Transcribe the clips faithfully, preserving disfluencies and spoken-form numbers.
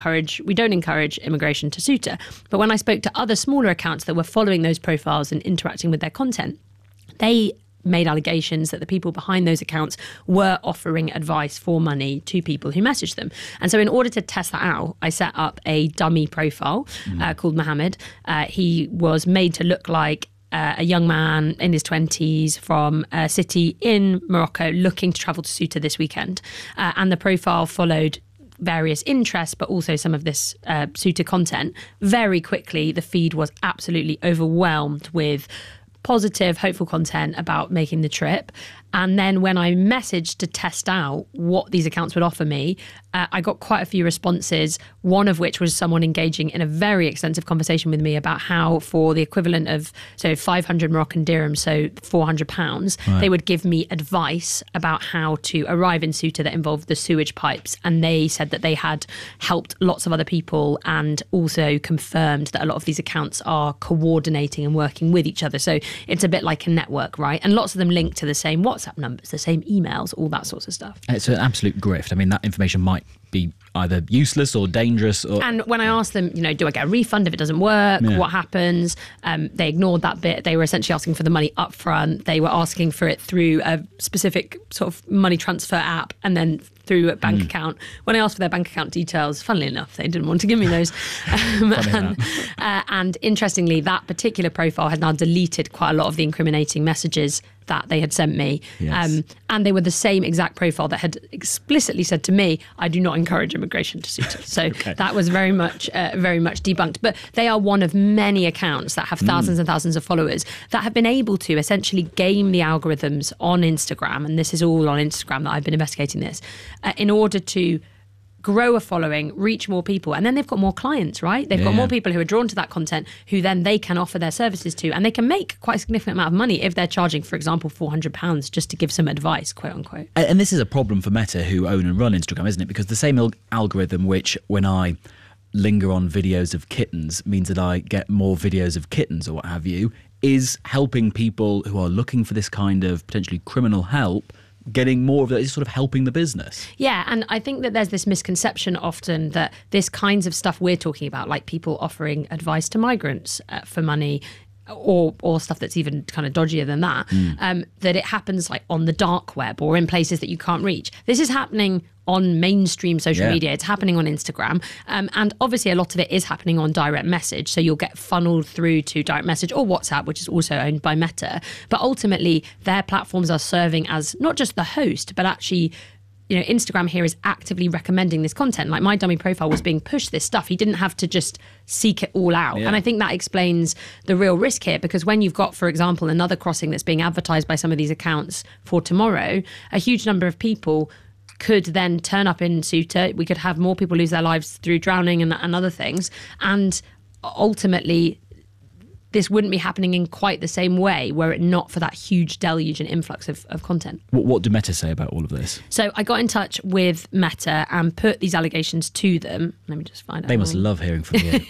encourage, we don't encourage immigration to Ceuta. But when I spoke to other smaller accounts that were following those profiles and interacting with their content, they made allegations that the people behind those accounts were offering advice for money to people who messaged them. And so in order to test that out, I set up a dummy profile mm. uh, called Mohammed. Uh, he was made to look like uh, a young man in his twenties from a city in Morocco looking to travel to Ceuta this weekend. Uh, and the profile followed various interests, but also some of this uh, Ceuta content. Very quickly, the feed was absolutely overwhelmed with positive, hopeful content about making the trip. And then when I messaged to test out what these accounts would offer me, uh, I got quite a few responses, one of which was someone engaging in a very extensive conversation with me about how for the equivalent of, so five hundred Moroccan dirhams, so four hundred pounds, right. they would give me advice about how to arrive in Ceuta that involved the sewage pipes. And they said that they had helped lots of other people and also confirmed that a lot of these accounts are coordinating and working with each other. So it's a bit like a network, right? And lots of them link to the same WhatsApp numbers, the same emails, all that sorts of stuff. It's an absolute grift. I mean, that information might be either useless or dangerous. Or, and when I asked them, you know, do I get a refund if it doesn't work? Yeah. What happens? Um, they ignored that bit. They were essentially asking for the money up front. They were asking for it through a specific sort of money transfer app and then through a bank mm. account. When I asked for their bank account details, funnily enough, they didn't want to give me those. Um, and, uh, and interestingly, that particular profile has now deleted quite a lot of the incriminating messages that they had sent me. Yes. Um, and they were the same exact profile that had explicitly said to me, I do not encourage immigration to Ceuta. So okay. that was very much, uh, very much debunked. But they are one of many accounts that have thousands mm. and thousands of followers that have been able to essentially game the algorithms on Instagram. And this is all on Instagram that I've been investigating this, uh, in order to grow a following, reach more people, and then they've got more clients, right? They've yeah. got more people who are drawn to that content who then they can offer their services to, and they can make quite a significant amount of money if they're charging, for example, four hundred pounds just to give some advice, quote unquote. And this is a problem for Meta, who own and run Instagram, isn't it? Because the same algorithm which, when I linger on videos of kittens, means that I get more videos of kittens or what have you, is helping people who are looking for this kind of potentially criminal help getting more of that, is sort of helping the business. Yeah, and I think that there's this misconception often that this kinds of stuff we're talking about, like people offering advice to migrants uh, for money, or or stuff that's even kind of dodgier than that, mm. um, that it happens like on the dark web or in places that you can't reach. This is happening on mainstream social yeah. media. It's happening on Instagram. Um, and obviously a lot of it is happening on direct message. So you'll get funneled through to direct message or WhatsApp, which is also owned by Meta. But ultimately, their platforms are serving as not just the host, but actually, you know, Instagram here is actively recommending this content. Like my dummy profile was being pushed this stuff. He didn't have to just seek it all out. Yeah. And I think that explains the real risk here, because when you've got, for example, another crossing that's being advertised by some of these accounts for tomorrow, a huge number of people could then turn up in Ceuta. We could have more people lose their lives through drowning and, and other things. And ultimately, this wouldn't be happening in quite the same way were it not for that huge deluge and influx of, of content. What, what do Meta say about all of this? So I got in touch with Meta and put these allegations to them. Let me just find out. They must love hearing from you.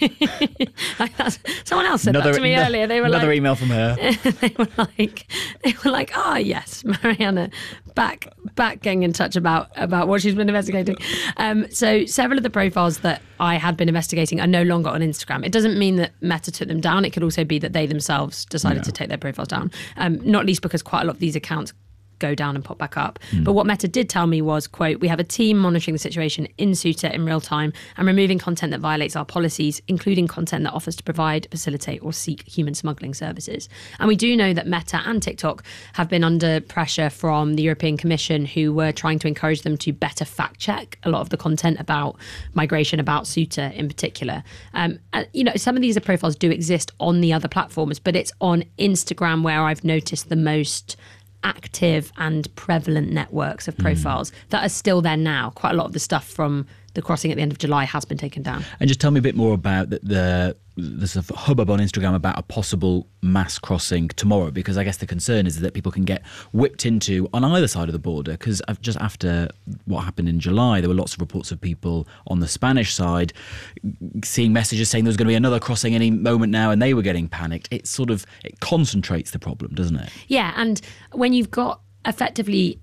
Like that's, someone else said another, that to me no, earlier. They were another like, email from her. they were like, they were like, ah, oh, yes, Mariana, back back getting in touch about about what she's been investigating. Um, so several of the profiles that I had been investigating are no longer on Instagram. It doesn't mean that Meta took them down. It could also be that they themselves decided yeah. to take their profiles down, um, not least because quite a lot of these accounts go down and pop back up. Mm. But what Meta did tell me was, quote, we have a team monitoring the situation in Ceuta in real time and removing content that violates our policies, including content that offers to provide, facilitate or seek human smuggling services. And we do know that Meta and TikTok have been under pressure from the European Commission, who were trying to encourage them to better fact check a lot of the content about migration, about Ceuta in particular. Um, and, you know, some of these profiles do exist on the other platforms, but it's on Instagram where I've noticed the most active and prevalent networks of profiles mm. that are still there now. Quite a lot of the stuff from the crossing at the end of July has been taken down. And just tell me a bit more about the, the, the sort of hubbub on Instagram about a possible mass crossing tomorrow, because I guess the concern is that people can get whipped into on either side of the border, because just after what happened in July, there were lots of reports of people on the Spanish side seeing messages saying there was going to be another crossing any moment now, and they were getting panicked. It sort of, it concentrates the problem, doesn't it? Yeah, and when you've got effectively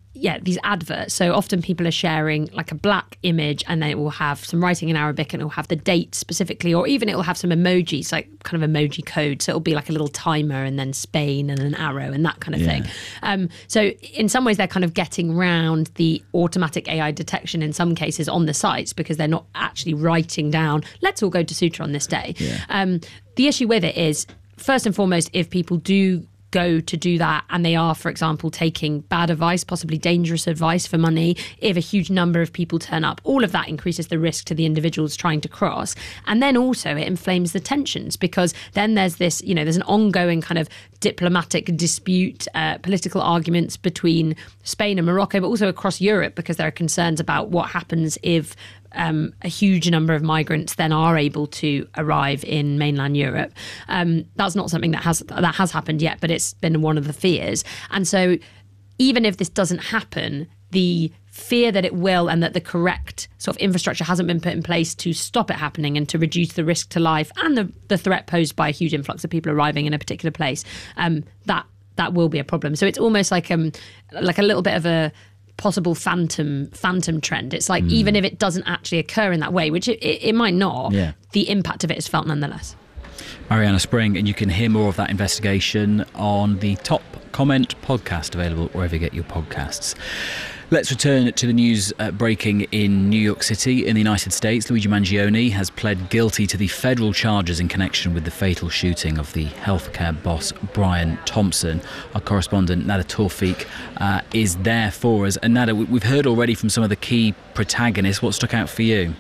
yeah, these adverts. So often people are sharing like a black image and then it will have some writing in Arabic and it will have the date specifically, or even it will have some emojis, like kind of emoji code. So it'll be like a little timer and then Spain and an arrow and that kind of yeah. thing. Um, so in some ways they're kind of getting round the automatic A I detection in some cases on the sites because they're not actually writing down, let's all go to Sutra on this day. Yeah. Um, the issue with it is, first and foremost, if people do go to do that and they are, for example, taking bad advice, possibly dangerous advice for money, if a huge number of people turn up, all of that increases the risk to the individuals trying to cross. And then also it inflames the tensions because then there's this, you know, there's an ongoing kind of diplomatic dispute, uh, political arguments between Spain and Morocco, but also across Europe because there are concerns about what happens if Um, a huge number of migrants then are able to arrive in mainland Europe. Um, that's not something that has that has happened yet, but it's been one of the fears. And so even if this doesn't happen, the fear that it will and that the correct sort of infrastructure hasn't been put in place to stop it happening and to reduce the risk to life and the, the threat posed by a huge influx of people arriving in a particular place, um, that that will be a problem. So it's almost like um like a little bit of a possible phantom phantom trend. It's like mm. even if it doesn't actually occur in that way, which it, it, it might not, yeah. the impact of it is felt nonetheless. Mariana Spring, and you can hear more of that investigation on the Top Comment podcast, available wherever you get your podcasts. Let's return to the news uh, breaking in New York City. In the United States, Luigi Mangione has pled guilty to the federal charges in connection with the fatal shooting of the healthcare boss Brian Thompson. Our correspondent Nada Tawfiq uh, is there for us. And Nada, we've heard already from some of the key protagonists. What stuck out for you?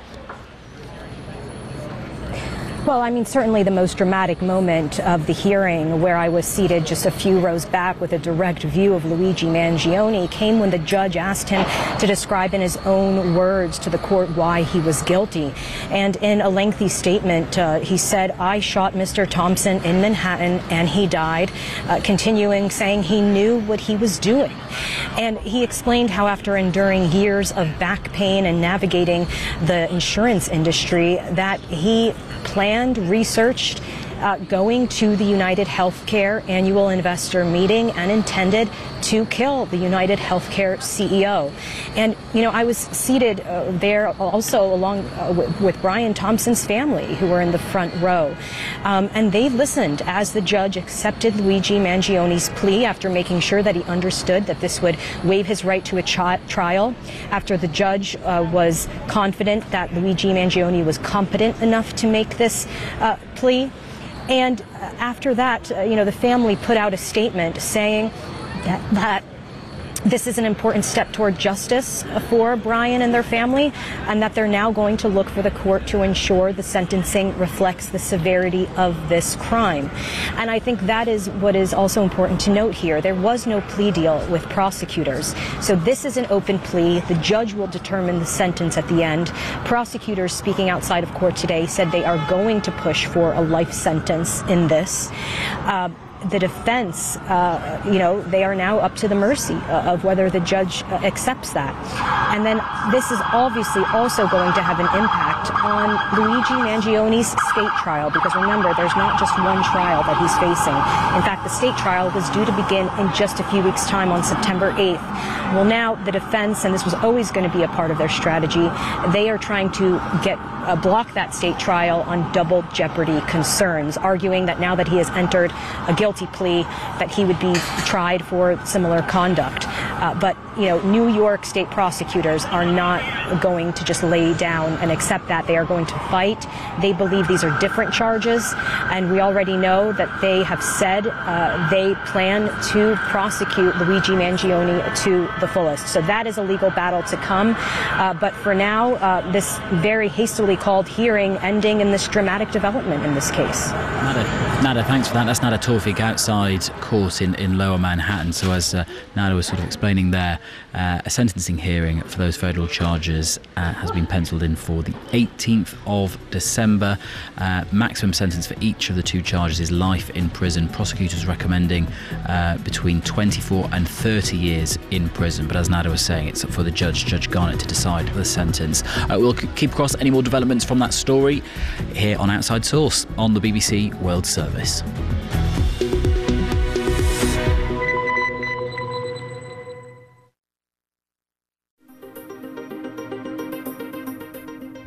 Well, I mean, certainly the most dramatic moment of the hearing, where I was seated just a few rows back with a direct view of Luigi Mangione, came when the judge asked him to describe in his own words to the court why he was guilty. And in a lengthy statement, uh, he said, "I shot Mister Thompson in Manhattan and he died," uh, continuing saying he knew what he was doing. And he explained how after enduring years of back pain and navigating the insurance industry, that he planned, researched, uh, going to the United Healthcare annual investor meeting and intended to kill the United Healthcare C E O. And, you know, I was seated uh, there also along uh, with, with Brian Thompson's family, who were in the front row. Um, and they listened as the judge accepted Luigi Mangione's plea after making sure that he understood that this would waive his right to a chi- trial, after the judge uh, was confident that Luigi Mangione was competent enough to make this uh, plea. And uh, after that, uh, you know, the family put out a statement saying that, that this is an important step toward justice for Brian and their family, and that they're now going to look for the court to ensure the sentencing reflects the severity of this crime. And I think that is what is also important to note here. There was no plea deal with prosecutors. So this is an open plea. The judge will determine the sentence at the end. Prosecutors speaking outside of court today said they are going to push for a life sentence in this. Uh, The defense, uh, you know, they are now up to the mercy uh, of whether the judge uh, accepts that. And then this is obviously also going to have an impact on Luigi Mangione's state trial, because remember, there's not just one trial that he's facing. In fact, the state trial was due to begin in just a few weeks' time on September eighth. Well, now the defense, and this was always going to be a part of their strategy, they are trying to get uh, block that state trial on double jeopardy concerns, arguing that now that he has entered a guilty plea, that he would be tried for similar conduct. Uh, but, you know, New York state prosecutors are not going to just lay down and accept that. They are going to fight. They believe these are different charges, and we already know that they have said uh, they plan to prosecute Luigi Mangione to the fullest. So that is a legal battle to come. Uh, but for now, uh, this very hastily called hearing ending in this dramatic development in this case. Nada, Nada, thanks for that. That's Nada Tawfiq outside court in, in Lower Manhattan. So as uh, Nada was sort of explaining there, uh, a sentencing hearing for those federal charges uh, has been penciled in for the eighteenth of December. Uh, maximum sentence for each of the two charges is life in prison. Prosecutors recommending uh, between twenty-four and thirty years in prison. But as Nada was saying, it's up for the judge, Judge Garnett, to decide the sentence. Uh, we'll keep across any more developments from that story here on Outside Source on the B B C World Service.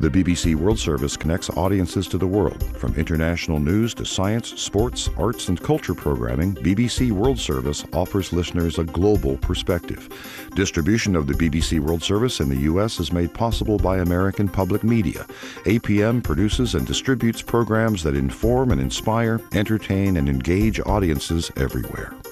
The B B C World Service connects audiences to the world. From international news to science, sports, arts, and culture programming, B B C World Service offers listeners a global perspective. Distribution of the B B C World Service in the U S is made possible by American Public Media. A P M produces and distributes programs that inform and inspire, entertain, and engage audiences everywhere.